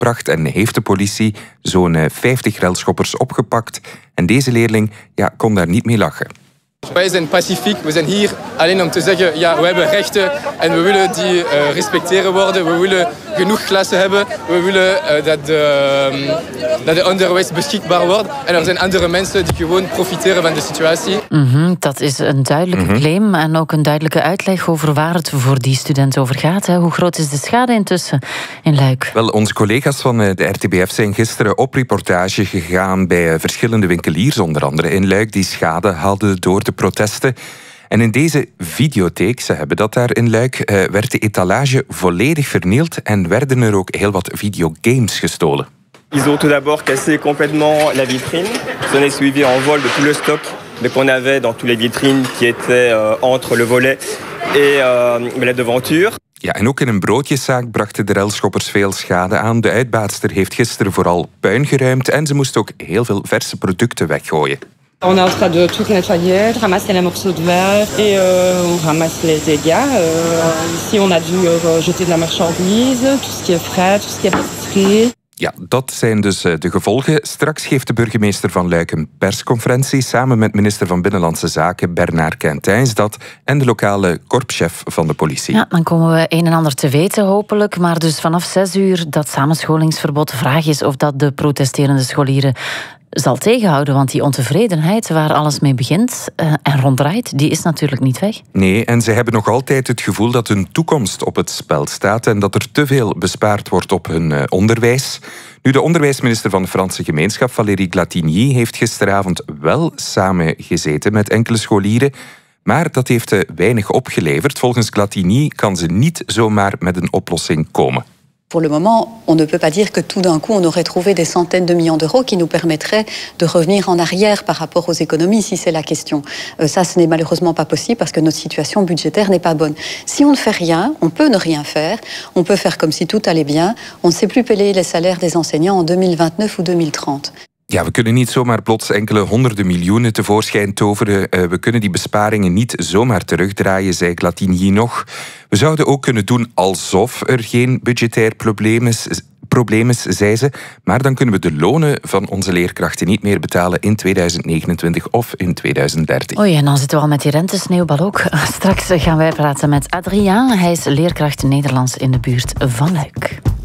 gebracht en heeft de politie zo'n 50 relschoppers opgepakt. En deze leerling kon daar niet mee lachen. Wij zijn pacifiek, we zijn hier alleen om te zeggen, we hebben rechten en we willen die respecteren worden. We willen genoeg klassen hebben, we willen dat de onderwijs beschikbaar wordt. En er zijn andere mensen die gewoon profiteren van de situatie. Dat is een duidelijke claim en ook een duidelijke uitleg over waar het voor die studenten over gaat. Hè. Hoe groot is de schade intussen in Luik? Wel, onze collega's van de RTBF zijn gisteren op reportage gegaan bij verschillende winkeliers, onder andere in Luik, die schade hadden door de protesten. En in deze videotheek, ze hebben dat daar in Luik, werd de etalage volledig vernield en werden er ook heel wat videogames gestolen. Ils ont tout d'abord cassé complètement la vitrine. On est suivi en vol de tout le stock qu'on avait dans toutes les vitrines qui étaient entre le volet et la devanture. Ja, en ook in een broodjeszaak brachten de relschoppers veel schade aan. De uitbaatster heeft gisteren vooral puin geruimd en ze moest ook heel veel verse producten weggooien. On est en train de tout nettoyer, de ramasser les morceaux de verre et on ramasse les dégâts. Ici, on a dû jeter de la marchandise, tout ce qui est frais, tout ce qui est recyclé. Ja, dat zijn dus de gevolgen. Straks geeft de burgemeester van Luik een persconferentie samen met minister van Binnenlandse Zaken Bernard Quintijns en de lokale korpschef van de politie. Ja, dan komen we een en ander te weten hopelijk, maar dus vanaf 6 uur dat samenscholingsverbod. De vraag is of dat de protesterende scholieren zal tegenhouden, want die ontevredenheid waar alles mee begint en ronddraait, die is natuurlijk niet weg. Nee, en ze hebben nog altijd het gevoel dat hun toekomst op het spel staat en dat er te veel bespaard wordt op hun onderwijs. Nu, de onderwijsminister van de Franse gemeenschap, Valérie Glatigny, heeft gisteravond wel samengezeten met enkele scholieren, maar dat heeft weinig opgeleverd. Volgens Glatigny kan ze niet zomaar met een oplossing komen. Pour le moment, on ne peut pas dire que tout d'un coup, on aurait trouvé des centaines de millions d'euros qui nous permettraient de revenir en arrière par rapport aux économies, si c'est la question. Ça, ce n'est malheureusement pas possible parce que notre situation budgétaire n'est pas bonne. Si on ne fait rien, on peut ne rien faire. On peut faire comme si tout allait bien. On ne sait plus payer les salaires des enseignants en 2029 ou 2030. Ja, we kunnen niet zomaar plots enkele honderden miljoenen tevoorschijn toveren. We kunnen die besparingen niet zomaar terugdraaien, zei Glatigny nog. We zouden ook kunnen doen alsof er geen budgetair probleem is, zei ze. Maar dan kunnen we de lonen van onze leerkrachten niet meer betalen in 2029 of in 2030. Oei, en dan zitten we al met die rentesneeuwbal ook. Straks gaan wij praten met Adrien. Hij is leerkracht Nederlands in de buurt van Luik.